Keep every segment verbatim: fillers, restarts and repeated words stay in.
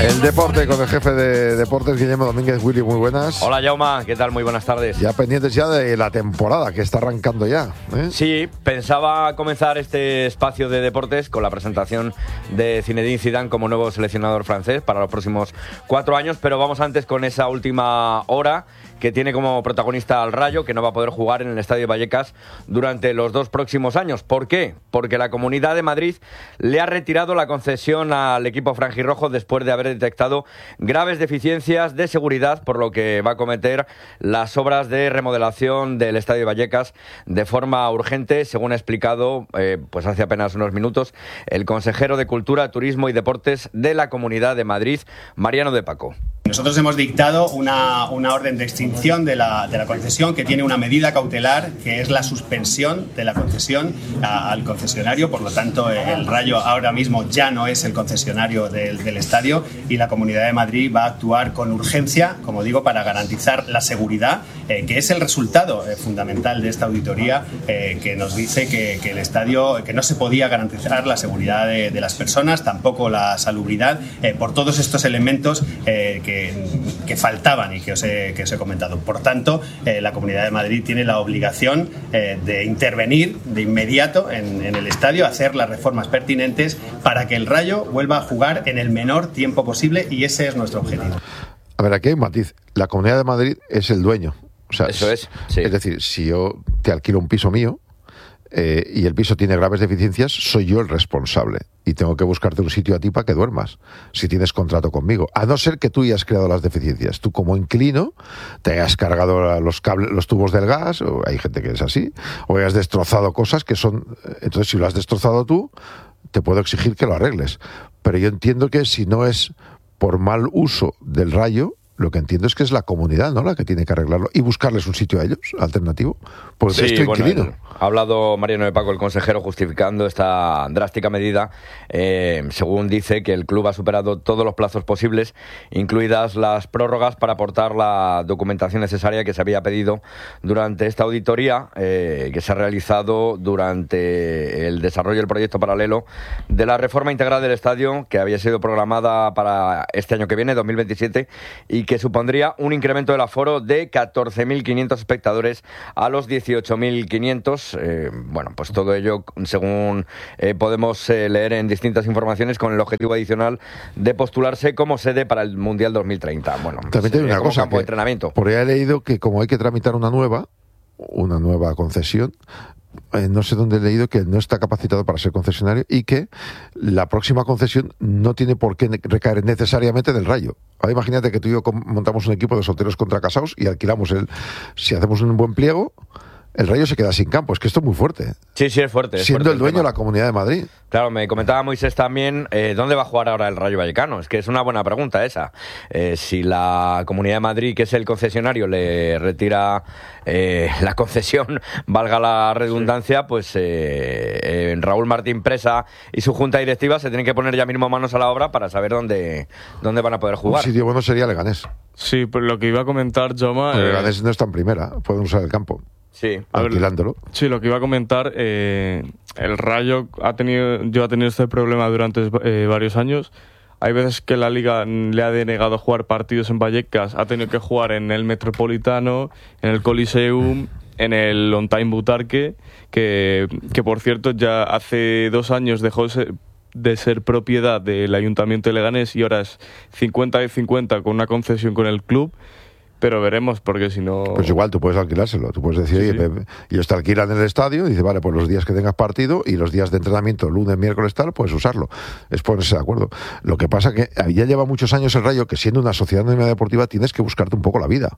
El deporte con el jefe de deportes, Guillermo Domínguez. Willy, muy buenas. Hola, Jaume, ¿qué tal? Muy buenas tardes. Ya pendientes ya de la temporada, que está arrancando ya, ¿eh? Sí, pensaba comenzar este espacio de deportes con la presentación de Zinedine Zidane como nuevo seleccionador francés para los próximos cuatro años, pero vamos antes con esa última hora que tiene como protagonista al Rayo, que no va a poder jugar en el Estadio Vallecas durante los dos próximos años. ¿Por qué? Porque la Comunidad de Madrid le ha retirado la concesión al equipo franjirrojo después de haber detectado graves deficiencias de seguridad, por lo que va a acometer las obras de remodelación del Estadio Vallecas de forma urgente, según ha explicado eh, pues hace apenas unos minutos el consejero de Cultura, Turismo y Deportes de la Comunidad de Madrid, Mariano de Paco. Nosotros hemos dictado una, una orden de extinción de la, de la concesión que tiene una medida cautelar, que es la suspensión de la concesión a, al concesionario. Por lo tanto, el Rayo ahora mismo ya no es el concesionario del, del estadio, y la Comunidad de Madrid va a actuar con urgencia, como digo, para garantizar la seguridad, eh, que es el resultado eh, fundamental de esta auditoría, eh, que nos dice que, que el estadio, que no se podía garantizar la seguridad de, de las personas, tampoco la salubridad, eh, por todos estos elementos eh, que Que, que faltaban y que os he, que os he comentado. Por tanto, eh, la Comunidad de Madrid tiene la obligación eh, de intervenir de inmediato en, en el estadio, hacer las reformas pertinentes para que el Rayo vuelva a jugar en el menor tiempo posible, y ese es nuestro objetivo. A ver, aquí hay un matiz. La Comunidad de Madrid es el dueño. O sea, Eso es, sí. Es decir, si yo te alquilo un piso mío, Eh, y el piso tiene graves deficiencias, soy yo el responsable y tengo que buscarte un sitio a ti para que duermas, si tienes contrato conmigo, a no ser que tú hayas creado las deficiencias. Tú, como inquilino, te hayas cargado los cables, los tubos del gas, o hay gente que es así, o hayas destrozado cosas que son... Entonces, si lo has destrozado tú, te puedo exigir que lo arregles. Pero yo entiendo que si no es por mal uso del Rayo, lo que entiendo es que es la comunidad, ¿no?, la que tiene que arreglarlo y buscarles un sitio a ellos, alternativo. Pues sí, esto bueno, inquilino. Ha hablado Mariano de Paco, el consejero, justificando esta drástica medida. Eh, según dice, que el club ha superado todos los plazos posibles, incluidas las prórrogas, para aportar la documentación necesaria que se había pedido durante esta auditoría, eh, que se ha realizado durante el desarrollo del proyecto paralelo de la reforma integral del estadio, que había sido programada para este año que viene, dos mil veintisiete, y que supondría un incremento del aforo de catorce mil quinientos espectadores a los dieciocho mil quinientos. Eh, bueno, pues todo ello, según eh, podemos eh, leer en distintas informaciones, con el objetivo adicional de postularse como sede para el Mundial dos mil treinta. Bueno, también tiene una como cosa, campo que de entrenamiento. Por ahí he leído que como hay que tramitar una nueva, una nueva concesión, Eh, no sé dónde he leído que no está capacitado para ser concesionario, y que la próxima concesión no tiene por qué recaer necesariamente del Rayo. Ahora imagínate que tú y yo montamos un equipo de solteros contra casados y alquilamos el... Si hacemos un buen pliego, el Rayo se queda sin campo. Es que esto es muy fuerte. Sí, sí, es fuerte. Es Siendo fuerte el dueño tema. de la Comunidad de Madrid. Claro, me comentaba Moisés también, eh, ¿dónde va a jugar ahora el Rayo Vallecano? Es que es una buena pregunta esa. Eh, si la Comunidad de Madrid, que es el concesionario, le retira eh, la concesión, valga la redundancia, sí. pues eh, eh, Raúl Martín Presa y su junta directiva se tienen que poner ya mismo manos a la obra para saber dónde, dónde van a poder jugar. Un sitio bueno sería Leganés. Sí, pues lo que iba a comentar, Jaume... Eh, eh... Leganés no está en primera, pueden usar el campo. Sí, alquilándolo. Ver, sí, lo que iba a comentar, eh, el Rayo ha tenido, yo ha tenido este problema durante eh, varios años. Hay veces que la Liga le ha denegado jugar partidos en Vallecas, ha tenido que jugar en el Metropolitano, en el Coliseum, en el On Time Butarque, que, que por cierto ya hace dos años dejó de, de ser propiedad del Ayuntamiento de Leganés y ahora es cincuenta de cincuenta con una concesión con el club. Pero veremos, porque si no... Pues igual tú puedes alquilárselo. Tú puedes decir, sí, oye, sí. ellos te alquilan en el estadio y dice, vale, pues los días que tengas partido y los días de entrenamiento, lunes, miércoles, tal, puedes usarlo. Es ponerse de acuerdo. Lo que pasa que ya lleva muchos años el Rayo, que siendo una sociedad anónima deportiva tienes que buscarte un poco la vida.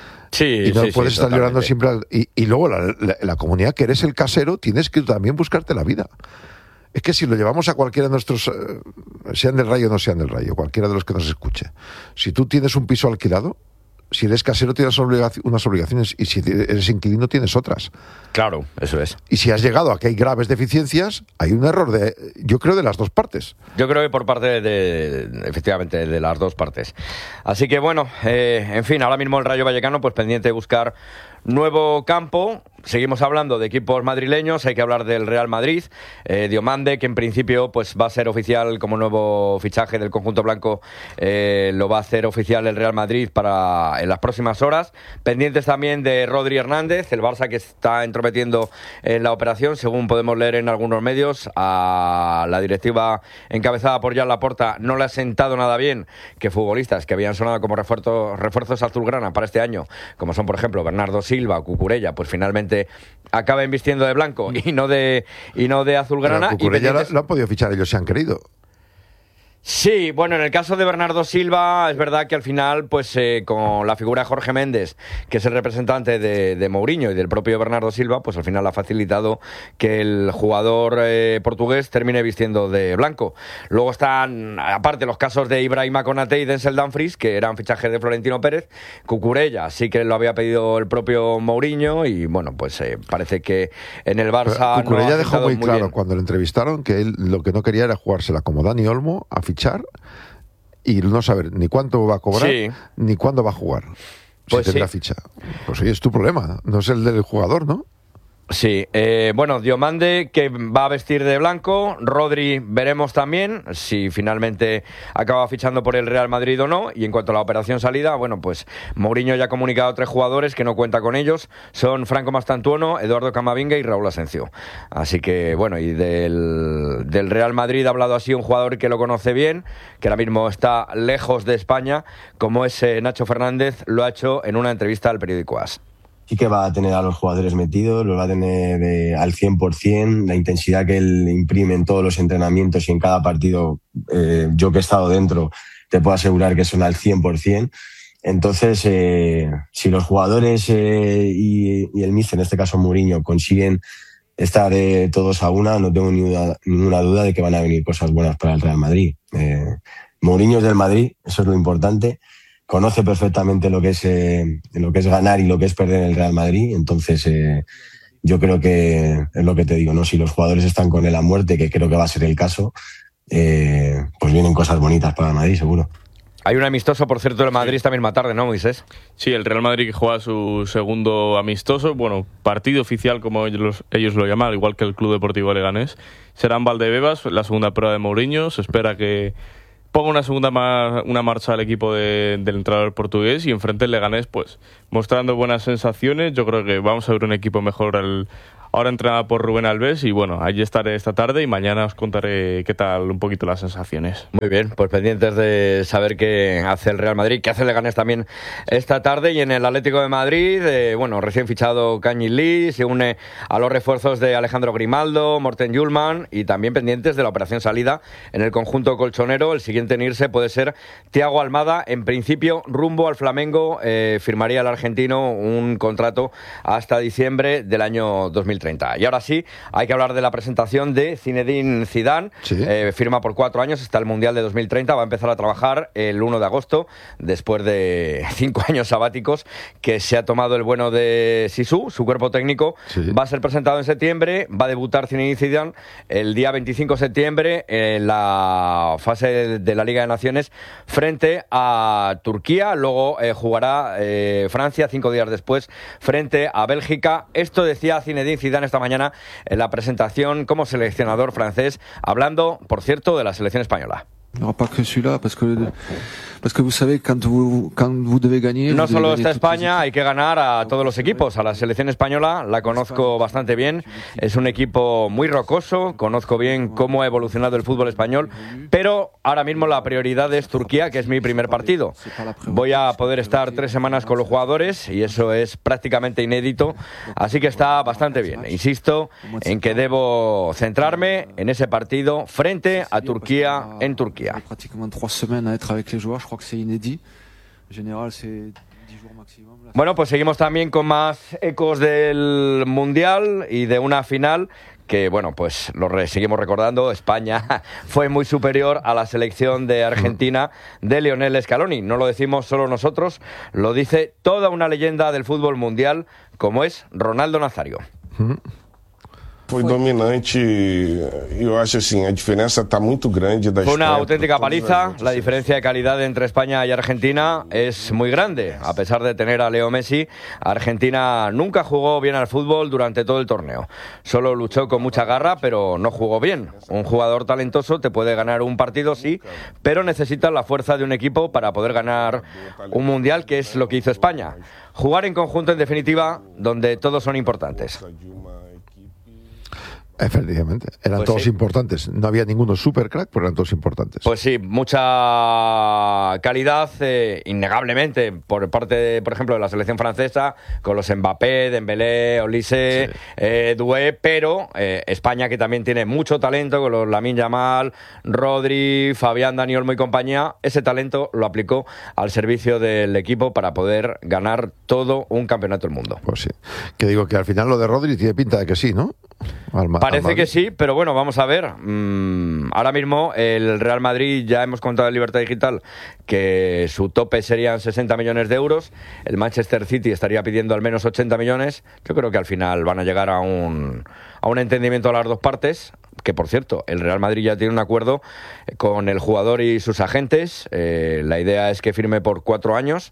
Sí, y no sí, puedes sí, estar totalmente. llorando siempre. Al, y, y luego la, la, la comunidad, que eres el casero, tienes que también buscarte la vida. Es que si lo llevamos a cualquiera de nuestros, eh, sean del Rayo o no sean del Rayo, cualquiera de los que nos escuche, si tú tienes un piso alquilado, si eres casero tienes unas obligaciones y si eres inquilino tienes otras. Claro, eso es. Y si has llegado a que hay graves deficiencias, hay un error de, yo creo, de las dos partes. Yo creo que por parte de, de efectivamente, de las dos partes. Así que bueno, eh, en fin, ahora mismo el Rayo Vallecano pues pendiente de buscar nuevo campo. Seguimos hablando de equipos madrileños, hay que hablar del Real Madrid, eh, Diomande, que en principio pues va a ser oficial como nuevo fichaje del conjunto blanco, eh, lo va a hacer oficial el Real Madrid para en las próximas horas. Pendientes también de Rodri Hernández, el Barça que está entrometiendo en la operación, según podemos leer en algunos medios. A la directiva encabezada por Joan Laporta no le ha sentado nada bien que futbolistas que habían sonado como refuerzos, refuerzos azulgrana para este año, como son por ejemplo Bernardo Silva o Cucurella, pues finalmente acaben vistiendo de blanco y no de y no de azulgrana. Pero Cucurella y pendientes... lo, lo han podido fichar ellos si han querido. Sí, bueno, en el caso de Bernardo Silva es verdad que al final, pues eh, con la figura de Jorge Méndez, que es el representante de, de Mourinho y del propio Bernardo Silva, pues al final ha facilitado que el jugador eh, portugués termine vistiendo de blanco. Luego están, aparte, los casos de Ibrahima Konaté y Denzel Dumfries, que eran fichajes de Florentino Pérez. Cucurella sí que lo había pedido el propio Mourinho y bueno, pues eh, parece que en el Barça... Pero Cucurella no ha dejó muy, muy claro bien. Cuando le entrevistaron que él lo que no quería era jugársela como Dani Olmo a fichar y no saber ni cuánto va a cobrar sí. ni cuándo va a jugar. Pues si tendrá sí. ficha. Pues oye, es tu problema, no es el del jugador, ¿no? Sí, eh, bueno, Diomande que va a vestir de blanco, Rodri veremos también si finalmente acaba fichando por el Real Madrid o no, y en cuanto a la operación salida, bueno, pues Mourinho ya ha comunicado a tres jugadores que no cuenta con ellos, son Franco Mastantuono, Eduardo Camavinga y Raúl Asencio. Así que, bueno, y del, del Real Madrid ha hablado así un jugador que lo conoce bien, que ahora mismo está lejos de España, como es eh, Nacho Fernández, lo ha hecho en una entrevista al periódico A S. Sí que va a tener a los jugadores metidos, los va a tener eh, al cien por ciento, la intensidad que él imprime en todos los entrenamientos y en cada partido, eh, yo que he estado dentro, te puedo asegurar que son al cien por ciento. Entonces, eh, si los jugadores eh, y, y el míster, en este caso Mourinho, consiguen estar eh, todos a una, no tengo ninguna, ninguna duda de que van a venir cosas buenas para el Real Madrid. Eh, Mourinho es del Madrid, eso es lo importante. Conoce perfectamente lo que es eh, lo que es ganar y lo que es perder en el Real Madrid, entonces eh, yo creo que es lo que te digo, ¿no? Si los jugadores están con él a muerte, que creo que va a ser el caso, eh, pues vienen cosas bonitas para el Madrid, seguro. Hay un amistoso, por cierto, del Madrid esta misma tarde, ¿no, Moisés? Sí, el Real Madrid que juega su segundo amistoso, bueno, partido oficial como ellos, ellos lo llaman, igual que el Club Deportivo Leganés. Será en Valdebebas, la segunda prueba de Mourinho, se espera que ponga una segunda mar- una marcha al equipo de, del entrenador portugués y enfrente el Leganés, pues mostrando buenas sensaciones. Yo creo que vamos a ver un equipo mejor al, ahora entrenado por Rubén Alves y bueno, allí estaré esta tarde y mañana os contaré qué tal un poquito las sensaciones. Muy bien, pues pendientes de saber qué hace el Real Madrid, qué hace el Leganés también esta tarde. Y en el Atlético de Madrid, eh, bueno, recién fichado Kangin Lee, se une a los refuerzos de Alejandro Grimaldo, Morten Hjulmand y también pendientes de la operación salida en el conjunto colchonero. El siguiente en irse puede ser Thiago Almada, en principio rumbo al Flamengo, eh, firmaría el argentino un contrato hasta diciembre del año dos mil treinta. Y ahora sí, hay que hablar de la presentación de Zinedine Zidane, sí. eh, firma por cuatro años hasta el Mundial de dos mil treinta, va a empezar a trabajar el uno de agosto, después de cinco años sabáticos que se ha tomado el bueno de Sisu, su cuerpo técnico, sí. Va a ser presentado en septiembre, va a debutar Zinedine Zidane el día veinticinco de septiembre en la fase de la Liga de Naciones frente a Turquía, luego eh, jugará eh, Francia cinco días después frente a Bélgica. Esto decía Zinedine Zidane esta mañana en la presentación como seleccionador francés, hablando, por cierto, de la selección española. No solo está España, hay que ganar a todos los equipos. A la selección española la conozco bastante bien, es un equipo muy rocoso, conozco bien cómo ha evolucionado el fútbol español, pero ahora mismo la prioridad es Turquía, que es mi primer partido. Voy a poder estar tres semanas con los jugadores y eso es prácticamente inédito, así que está bastante bien. Insisto en que debo centrarme en ese partido frente a Turquía en Turquía. Bueno, pues seguimos también con más ecos del Mundial y de una final que, bueno, pues lo re- seguimos recordando. España fue muy superior a la selección de Argentina de Lionel Scaloni. No lo decimos solo nosotros, lo dice toda una leyenda del fútbol mundial como es Ronaldo Nazario. Foi dominante e eu acho assim, a diferença está muito grande da Fue una Espanha, auténtica por todas as paliza. outras La diferencia de calidad entre España y Argentina es muy grande. A pesar de tener a Leo Messi, Argentina nunca jugó bien al fútbol durante todo el torneo. Solo luchó con mucha garra, pero no jugó bien. Un jugador talentoso te puede ganar un partido, sí, pero necesitas la fuerza de un equipo para poder ganar un mundial, que es lo que hizo España. Jugar en conjunto, en definitiva, donde todos son importantes. Efectivamente, eran Pues todos sí. importantes. No había ninguno super crack, pero eran todos importantes. Pues sí, mucha calidad, eh, innegablemente, por parte, de, por ejemplo, de la selección francesa, con los Mbappé, Dembélé, Olise, Sí. eh, Doué, pero eh, España, que también tiene mucho talento, con los Lamine Yamal, Rodri, Fabián, Dani Olmo y compañía, ese talento lo aplicó al servicio del equipo para poder ganar todo un campeonato del mundo. Pues sí. Que digo que al final lo de Rodri tiene pinta de que sí, ¿no? Al Ma- al Parece Madrid. que sí, pero bueno, vamos a ver. Mm, ahora mismo el Real Madrid, ya hemos contado en Libertad Digital que su tope serían sesenta millones de euros. El Manchester City estaría pidiendo al menos ochenta millones. Yo creo que al final van a llegar a un, a un entendimiento a las dos partes. Que, por cierto, el Real Madrid ya tiene un acuerdo con el jugador y sus agentes. Eh, la idea es que firme por cuatro años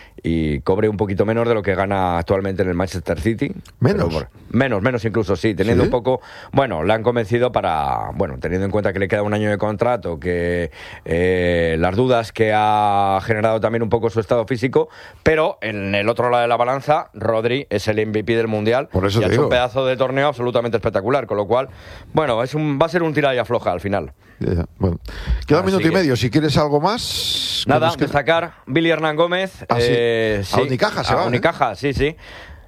y cobre un poquito menos de lo que gana actualmente en el Manchester City. ¿Menos? Pero, bueno, menos, menos incluso, sí, teniendo ¿Sí? un poco... Bueno, le han convencido para... Bueno, teniendo en cuenta que le queda un año de contrato, que eh, las dudas que ha generado también un poco su estado físico, pero en el otro lado de la balanza, Rodri es el M V P del Mundial. Por eso y ha te hecho digo. un pedazo de torneo absolutamente espectacular, con lo cual, bueno, es un, va a ser un tira y afloja al final. Ya, ya. Bueno, queda un Así minuto y que- medio. Si quieres algo más. que Nada, nos queda. destacar Billy Hernán Gómez. Ah, sí. eh, A Unicaja se a va, ¿eh? Unicaja, sí, sí.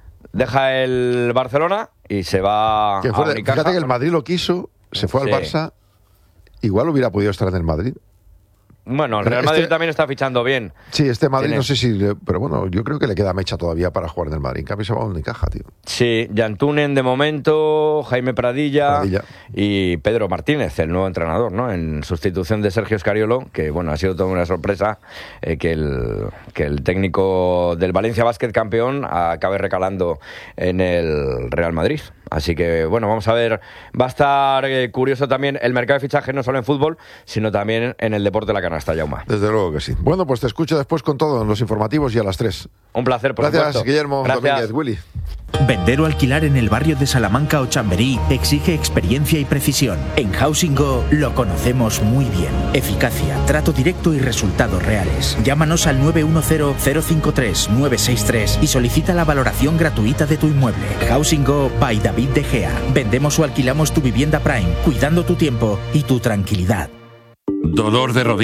Deja el Barcelona y se va Que a fue de- Unicaja. fíjate que el Madrid lo quiso, se fue al Sí. Barça. Igual hubiera podido estar en el Madrid. Bueno, el Pero Real Madrid este- también está fichando bien. Sí, este Madrid Tiene- no sé si... le- Pero bueno, yo creo que le queda mecha todavía para jugar en el Madrid. En cambio se va a Unicaja, tío. Sí, Yantunen de momento, Jaime Pradilla, Pradilla. y Pedro Martínez, el nuevo entrenador, ¿no? En sustitución de Sergio Scariolo, que bueno, ha sido toda una sorpresa eh, que, el, que el técnico del Valencia Basket campeón acabe recalando en el Real Madrid. Así que bueno, vamos a ver, va a estar eh, curioso también el mercado de fichajes, no solo en fútbol, sino también en el deporte de la canasta, Jauma. Desde luego que sí. Bueno, pues te escucho después con todo en los informativos y a las tres. Un placer, por Gracias, supuesto. Guillermo Gracias. Domínguez. Willy. Vender o alquilar en el barrio de Salamanca o Chamberí exige experiencia y precisión. En Housing Go lo conocemos muy bien. Eficacia, trato directo y resultados reales. Llámanos al nueve uno cero, cero cinco tres, nueve seis tres y solicita la valoración gratuita de tu inmueble. Housing Go by David De Gea. Vendemos o alquilamos tu vivienda Prime, cuidando tu tiempo y tu tranquilidad. Dolor de rodilla.